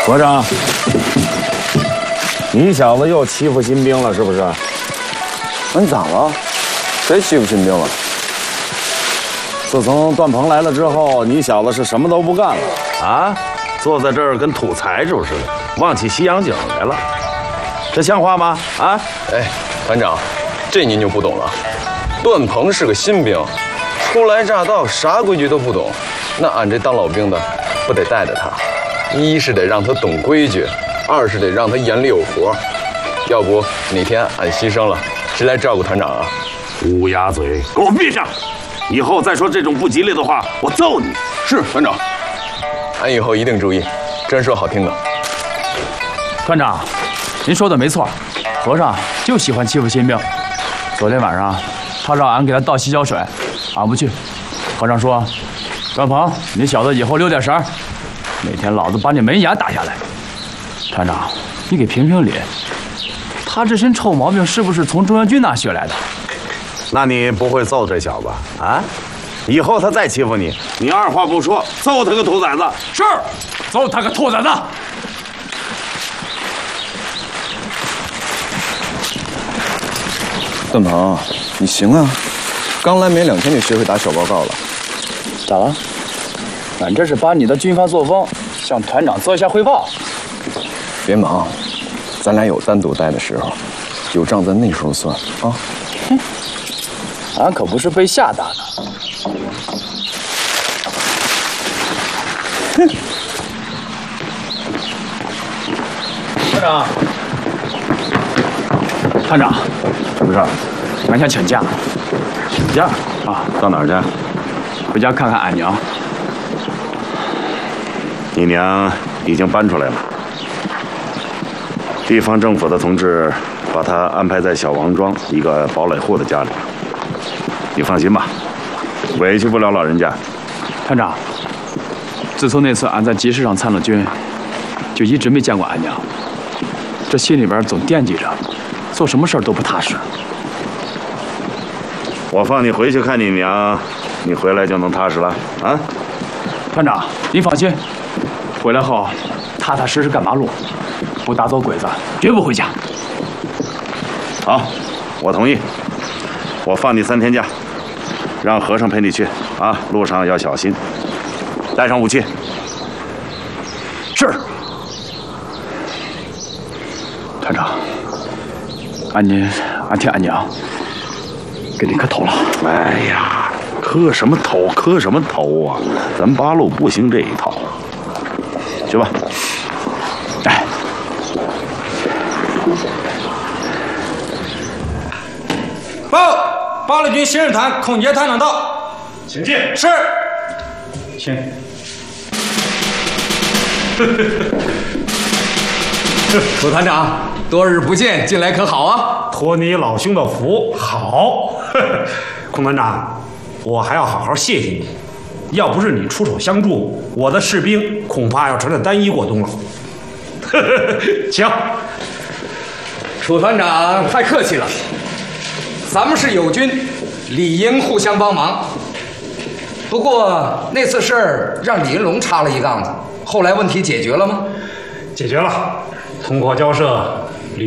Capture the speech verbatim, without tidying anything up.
和尚，你小子又欺负新兵了是不是？ 你咋了？谁欺负新兵了？ 自从段鹏来了之后，你小子是什么都不干了啊？坐在这儿跟土财主似的，忘起西洋景来了，这像话吗？啊！ 哎，团长，这您就不懂了。段鹏是个新兵，初来乍到，啥规矩都不懂。那俺这当老兵的，不得带着他？一是得让他懂规矩，二是得让他眼里有活。要不哪天俺牺牲了，谁来照顾团长啊？ 乌鸦嘴，给我闭上！以后再说这种不吉利的话，我揍你！ 是团长，俺以后一定注意。真说好听的。 团长，您说的没错，和尚就喜欢欺负新兵。昨天晚上，他让俺给他倒洗脚水，俺不去。和尚说：“段鹏，你小子以后留点神，哪天老子把你门牙打下来。”团长，你给评评理，他这身臭毛病是不是从中央军那学来的？ 那你不会揍这小子啊？以后他再欺负你，你二话不说揍他个兔崽子！ 是，揍他个兔崽子！ 段鹏，你行啊，刚来没两天就学会打小报告了。 咋了？俺这是把你的军法作风向团长做一下汇报。 别忙，咱俩有单独待的时候，有账咱那时候算啊。 哼，俺可不是被吓大的。哼，团长，团长， 什么事儿？ 俺想请假。 请假啊？ 到哪儿去？ 回家看看俺娘。 你娘已经搬出来了，地方政府的同志把她安排在小王庄一个堡垒户的家里。你放心吧，委屈不了老人家。 团长，自从那次俺在集市上参了军，就一直没见过俺娘，这心里边总惦记着，做什么事儿都不踏实。 我放你回去看你娘，你回来就能踏实了啊！ 团长，您放心，回来后踏踏实实干马路，不打走鬼子，绝不回家。 好，我同意。我放你三天假，让和尚陪你去啊，路上要小心，带上武器。 是。团长，俺您，俺替俺娘给您磕头了。 哎呀，磕什么头？磕什么头啊？咱八路不兴这一套。去吧。 哎。 报，八路军新任团孔杰团长到， 请进。 是。 请。 楚团长，多日不见，近来可好啊？ 托你老兄的福，好。孔团长，我还要好好谢谢你，要不是你出手相助，我的士兵恐怕要成了单衣过冬了。请。 楚团长太客气了，咱们是友军，理应互相帮忙。不过那次事儿让李云龙插了一杠子，后来问题解决了吗？ 解决了，通过交涉，